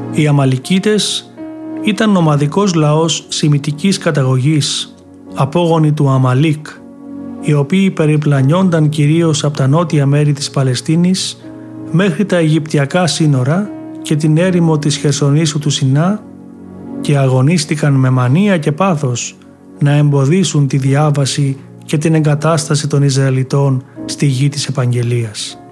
Οι Αμαλικίτες ήταν νομαδικός λαός σημιτικής καταγωγής, απόγονοι του Αμαλίκ, οι οποίοι περιπλανιόνταν κυρίως από τα νότια μέρη της Παλαιστίνης μέχρι τα Αιγυπτιακά σύνορα και την έρημο της Χερσονήσου του Σινά και αγωνίστηκαν με μανία και πάθος να εμποδίσουν τη διάβαση και την εγκατάσταση των Ισραηλιτών στη γη της Επαγγελίας.